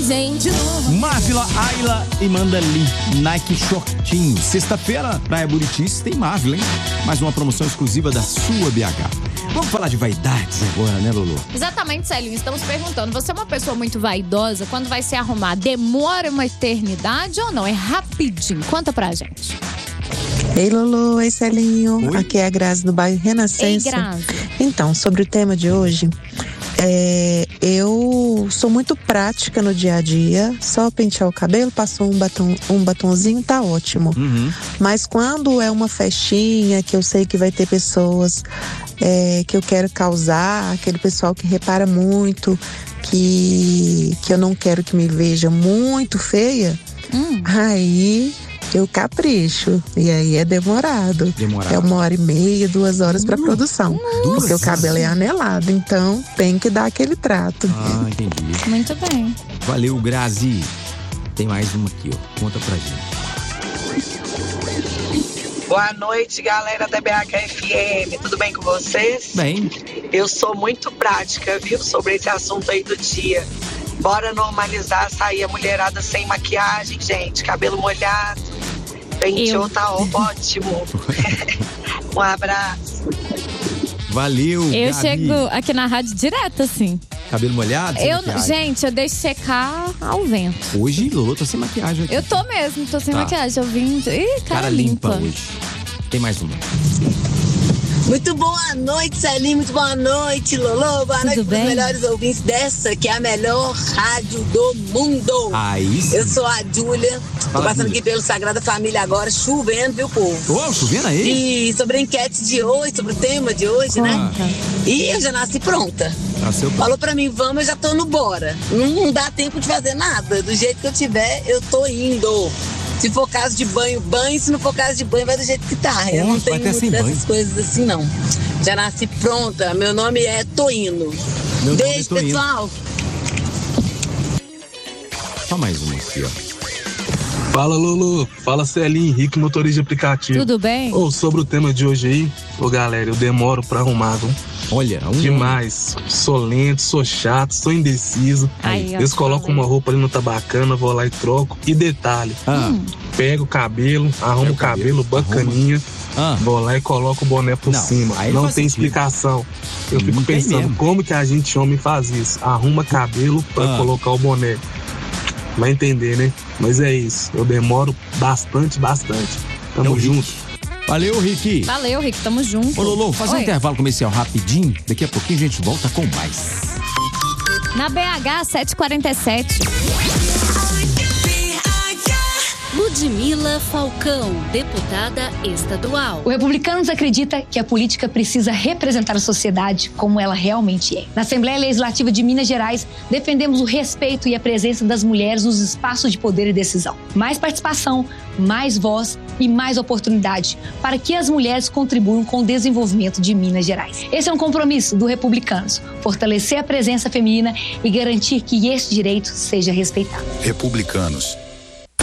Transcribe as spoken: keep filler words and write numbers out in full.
gente. Mávila, Ayla e Mandali, Nike Shortinho. Sexta-feira, Praia Buritis tem Mávila, hein? Mais uma promoção exclusiva da sua B H. Vamos falar de vaidades agora, né, Lulu? Exatamente, Celinho. Estamos perguntando, você é uma pessoa muito vaidosa, quando vai se arrumar, demora uma eternidade ou não? É rapidinho? Conta pra gente. Ei, Lulu, ei, Celinho. Oi. Aqui é a Grazi do bairro Renascença. Ei, Grazi. Então, sobre o tema de hoje, é, eu sou muito prática no dia a dia. Só pentear o cabelo, passou um, batom, um batonzinho, tá ótimo. Uhum. Mas quando é uma festinha, que eu sei que vai ter pessoas é, que eu quero causar, aquele pessoal que repara muito, que, que eu não quero que me veja muito feia, Hum. aí eu capricho. E aí é demorado. Demorado. É uma hora e meia, duas horas pra produção. Duas Porque o cabelo é anelado, então tem que dar aquele trato. Ah, entendi. Muito bem. Valeu, Grazi. Tem mais uma aqui, ó. Conta pra gente. Boa noite, galera da B H F M. Tudo bem com vocês? Bem, Eu sou muito prática, viu, sobre esse assunto aí do dia. Bora normalizar sair a mulherada sem maquiagem, gente. Cabelo molhado. Penteou, Eu. tá ó, ótimo. Um abraço. valeu, Eu Gabi. chego aqui na rádio direto, assim. Cabelo molhado? sem Eu, maquiagem? gente, eu deixo secar ao vento. Hoje, Lulu, tô sem maquiagem aqui. Eu tô mesmo, tô sem Tá. maquiagem. Eu vim. Ih, cara, Cara limpa limpa. hoje. Tem mais uma. Muito boa noite, Celinho. Muito boa noite, Lolo. Boa Tudo noite para bem? os melhores ouvintes dessa, que é a melhor rádio do mundo. Aí sim. Eu sou a Júlia. Tô Fala, passando Júlia. aqui pelo Sagrada Família agora, chovendo, viu, povo? Ô, chovendo aí? E sobre a enquete de hoje, sobre o tema de hoje, né? Conta. E eu já nasci pronta. Nasceu pronto. Falou pra mim, vamos, eu já tô no bora. Não, não dá tempo de fazer nada. Do jeito que eu tiver, eu tô indo. Se for caso de banho, banho. Se não for caso de banho, vai do jeito que tá. Eu não Nossa, vai tenho até sem muito dessas banho. coisas assim, não. Já nasci pronta. Meu nome é Toino. Meu nome é Beijo, Toino. pessoal. Só mais uma aqui, ó. Fala, Lulu. Fala, Celinho, Henrique, motorista de aplicativo. Tudo bem? Ô, sobre o tema de hoje aí, ô, galera, eu demoro pra arrumar, viu? Olha, um... Demais. Sou lento, sou chato, sou indeciso. Aí, ó, Eles colocam falei. uma roupa ali, não tá bacana, vou lá e troco. E detalhe, Ah, pego o cabelo, arrumo Pega o o cabelo, cabelo, bacaninha, ah. vou lá e coloco o boné por Não, cima. aí Não faz tem sentido. explicação. Eu Não fico tem pensando, mesmo. como que a gente homem faz isso? Arruma cabelo pra Ah. colocar o boné. Vai entender, né? Mas é isso. Eu demoro bastante, bastante. Tamo Então, junto. Valeu, Rick. Valeu, Rick. Tamo junto. Ô, Lulu, fazer um Oi. intervalo comercial rapidinho. Daqui a pouquinho a gente volta com mais. Na B H sete e quarenta e sete. Ludmila Falcão, deputada estadual. O Republicanos acredita que a política precisa representar a sociedade como ela realmente é. Na Assembleia Legislativa de Minas Gerais, defendemos o respeito e a presença das mulheres nos espaços de poder e decisão. Mais participação, mais voz e mais oportunidade para que as mulheres contribuam com o desenvolvimento de Minas Gerais. Esse é um compromisso do Republicanos, fortalecer a presença feminina e garantir que este direito seja respeitado. Republicanos,